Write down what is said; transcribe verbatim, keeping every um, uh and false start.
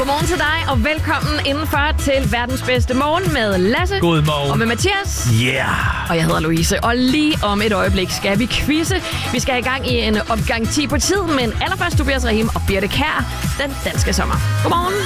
Godmorgen til dig, og velkommen indenfor til verdens bedste morgen med Lasse. Godmorgen. Og med Mathias. Yeah. Og jeg hedder Louise, og lige om et øjeblik skal vi quizze. Vi skal i gang i en opgang ti på tid, men allerførst Tobias Rahim og Birte Kjær, den danske sommer. Godmorgen.